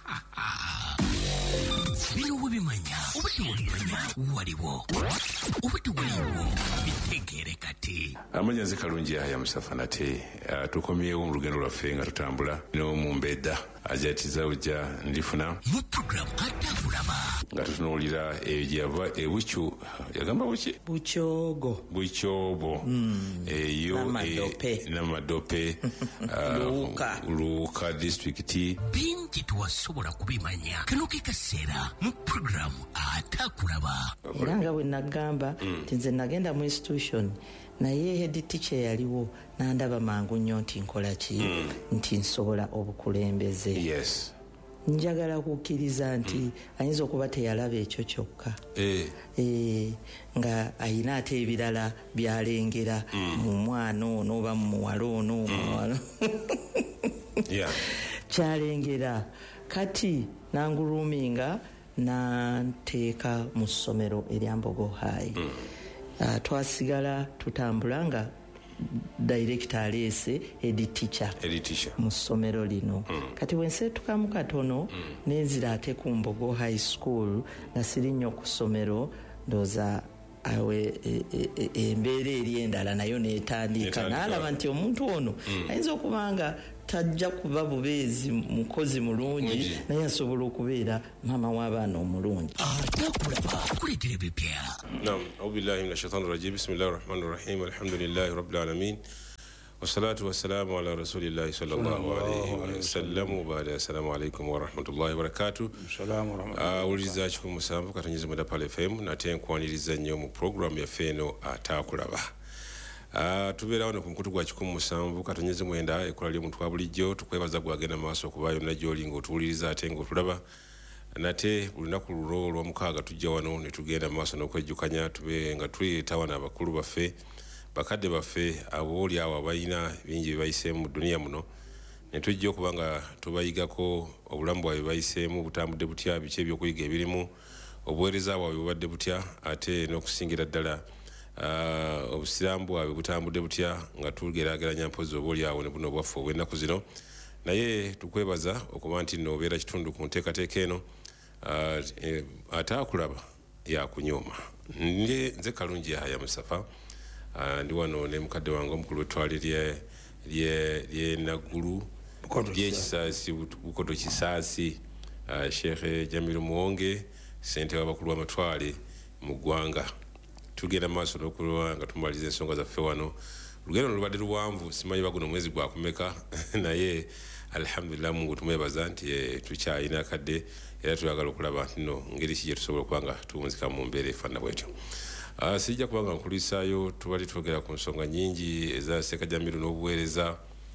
bino webimanya obudde walimanya waliwo obudde waliwo bitegeere kati amanya nze kalungi Yahya Mustafa nate tukomyewo mu lugendo lwaffe nga tutambula n'omumbedda ajatiza ujja ndifuna mu programu Atakulaba nga tutunuulira egyava ebucyu yagamba buki bucyogo bucyobo eyo namadope luuka luuka disitulikiti bingi tewasobola kubimanya kano ke kaseera mu programu Atakulaba era nga bwe nagamba nti nze nagenda mu institution naye head teacher yaliwo nandaba mangu nnyo nti nkola ki nti nsobola obukulembeze. yes njagala kukkiriza nti ayinza okuba teyalaba ekyo kyokka eh nga ayina ate ebirala byalengera mu mwana ono oba mu muwala ono yeah kyalengera kati nanguruminga nanteeka mu ssomero erya Mbogo High. Uh, twasigala tutambula nga director aleese edi teacher mu ssomero lino mm. kati wenseetukamu katono mm. nenzira ate ku Mbogo High School nga siri nnyo ku ssomero ndooza awe embeera eri endala nayo neetandika naalaba nti omuntu ono ayinza okuba nga tajja kuba bubeezi mukozi mulungi naye asobola okubeera maama w'abaana omulungi. Atakulaba kuleetera ebipya. Naam, a'uuzu billahi minash shaitani rajim. Bismillahir rahmanir rahim. Alhamdulillahi rabbil alamin. Wassalatu wassalamu ala rasulillahi sallallahu alayhi wa sallam. Wa ba'da, assalamu alaykum wa rahmatullahi wa barakatuh. Assalamu rahmatullahi. Uliza chiko musanvu katonyeza mu Dapal F M nate nkwaniriza nnyo mu program ya Feno Atakulaba. Uh, tubeera wano ku mukutu gwa kikumu musanvu katonyeze mwenda ekola lyo muntu wa bulijjo tukwebaza gwagenda maaso okubayo na gyoli ng'otuwuliriza ate ng'otulaba nate olunaku lulo olw'omukaaga tujja wano ne tugenda maaso n'okwejjukanya tube nga tuyita wano abakulu baffe bakadde baffe abooli awo abalina bingi bye bayiseemu mu duniya muno ne tujja okuba nga tubayigako obulamu bwabwe bayiseemu butambudde butya biki ebyokuyiga ebirimu obuweereza bwabwe bubadde butya ate n'okusingira ddala Uh, obusiramu bwabwe butambudde butya nga tugeraageranya mpozi obooli awo ne buno bwaffe obw'ennaku zino naye tukwebaza okuba nti nno obeera kitundu ku nteekateeka eno uh, e, ataakulaba yakunyooma. Nze Kalungi Yahaya Musafa uh, ndi wano ne mukadde wange omukulu w'ettwale ly'e Naggulu ly'ekisaasi Bukoto Kisaasi uh, Sheikh Jamiru Muwonge ssentebe w'abakulu b'amatwale mu ggwanga. Tugenda maaso n'okulwa nga tumaliza ensonga zaffe wano. Lugendo lubadde luwanvu simanyi baguno omwezi gwakumeka naye alhamdulillah Mungu tumwebaza nti e, tukyalina kadde era tuyagala okulaba nti no ngeri ki gye tusobola okuba nga tuwunzika mu mbeera efaanana bwetyo. Uh, sijja kuba nga nkulisaayo tubali twogera ku nsonga nnyingi eza Seeka Jamiru n'obuweereza.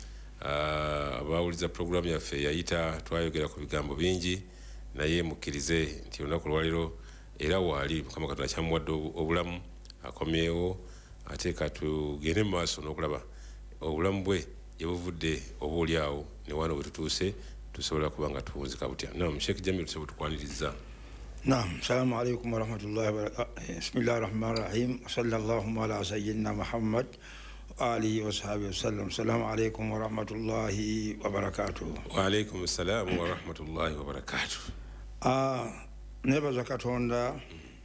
Uh, abawuliza programu yaffe yayita twayogera ku bigambo bingi naye mukkirize nti olunaku lwaliro era waali Mukama Katonda kyamuwadde obulamu akomyewo ate katugende mu maaso n'okulaba obulamu bwe gye buvudde oba oli awo ne wano bwe tutuuse tusobola kuba nga tuwunzika butya. Naam, Sheikh Jamiru tusobola tukwaniriza. Naam, assalamu alaikum wa rahmatullahi wa barakatuh. Bismillahir rahmanir rahim. Sallallahu ala sayyidina Muhammad wa alihi wa sahbihi wa sallam. Assalamu alaikum wa rahmatullahi wa barakatuh. Wa alaikum assalam wa rahmatullahi wa barakatuh. Ah, nebaza Katonda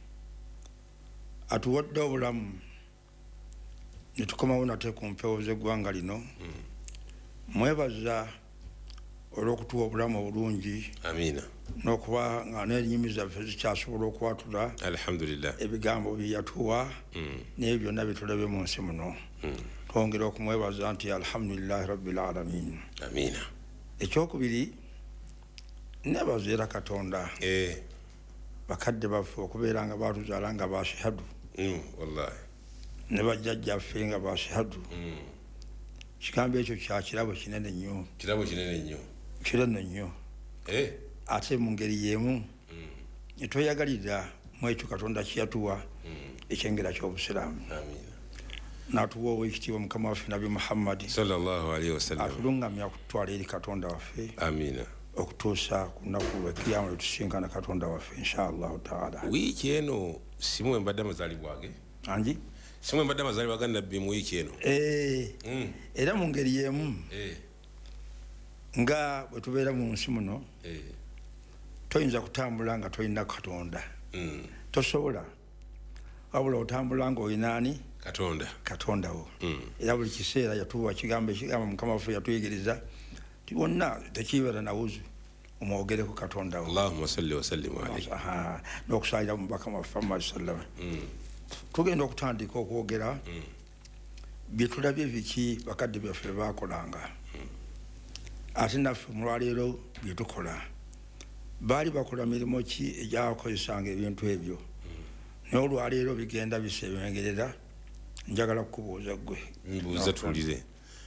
atuwadde obulamu ne tukomawo nate ku mpewo z'eggwanga lino. Mwebaza olw'okutuwa obulamu obulungi. Amiina. N'okuba nga n'ennyimi zaffe zikyasobola okwatula alhamdulillah ebigambo bye yatuwa n'ebyo byonna bye tulabye mu nsi muno. Twongera okumwebaza nti alhamdulillahi rabbil alamin. Amiina. Ekyokubiri nebaza era Katonda eh bakadde baffe okubeera nga baatuzaala nga bashihadu. Mm, wallahi. Ne bajjajjaffe nga bashihadu. Mm. Kigambo ekyo kya kirabo kinene nnyo. Kirabo kinene nnyo. Kinene nnyo. Eh. Ate mu ngeri y'emu ne tweyagalira mu ekyo Katonda kyeyatuwa ekyengera ky'Obusiraamu. Amiina. N'atuwa ow'ekitiibwa Mukama waffe Nabi Muhammad sallallahu alaihi wasallam. Atulungamya kutwala eri Katonda waffe. Amiina. Okutuusa ku lunaku lw'ekiyama lwe tusinkana Katonda waffe inshallah taala. Wiiki eno simu mbadde amazaalibwa ge. Anji? Simu mbadde amazaalibwa ga Nabbi mu wiiki eno. Eh. Mm. Era mu ngeri y'emu. Eh. Nga bwe tubeera mu nsi muno. Eh. Toyinza kutambula nga tolina Katonda. Mm. Tosobola. Wabula otambula nga olina ani? Katonda. Katonda wo. Mm. Era buli kiseera yatuwa kigambo ekigambo Mukama waffe yatuyigiriza ti wonna tekibeera nawuzu omwogereko Katonda wo. Allahumma salli wa sallim alayhi. Aha. N'okusalira mu Mubaka Muhammad sallallahu alaihi wasallam. Tugenda okutandika okwogera bye tulabye biki bakadde byaffe baakolanga. Ate naffe mu lwaleero bye tukola. Baali bakola mirimu ki egyakozesanga ebintu ebyo. Naye olwaleero bigenda bisebengerera. Njagala kukubuuza ggwe. Mbuuza tuwulire.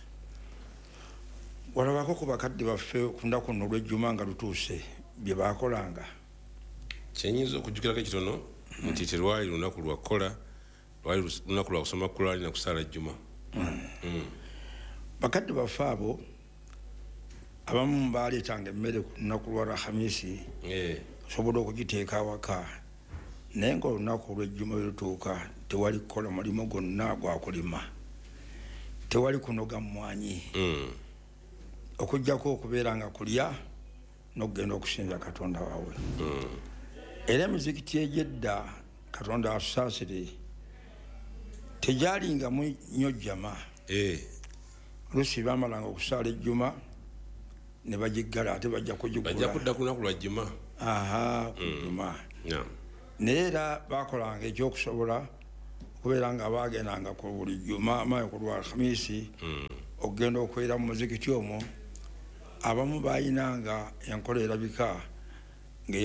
Walabako ku bakadde baffe ku lunaku luno olw'ejjuma nga lutuuse bye baakolanga. Kyenyinza okujjukirako ekitono nti terwali lunaku lwa kukola, lwali lunaku lwa kusoma Kurani na kusaala jjuma. Bakadde baffe abo abamu baaleetanga emmere ku lunaku lwa Alhamisi osobola okugiteeka awaka naye ng'olunaku olw'ejjuma lwe lutuuka tewali kukola mulimu gwonna gwa kulima, tewali kunoga mmwanyi okujjako okubeera nga kulya n'okugenda okusinza Katonda waabwe. Era emizikiti egy'edda Katonda atusaasire tegyalingamu nnyo jjama. Oluusi baamalanga okusaala ejjuma ne bagiggala ate bajja kugigula bajja kudda ku lunaku lwa jjuma aha ku jjuma yeah. naye era bakolanga ekyokusobola okubeera nga bagendanga ku buli jjuma amaye ku lwa khamisi mm. okugenda okwera mu muzikiti omwo abamu bayinanga enkola erabika